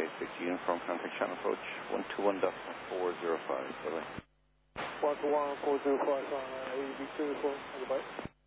Speak to Uniform Contact Channel Approach 121.405. Bye-bye. 121.405 on AEB 2 goodbye.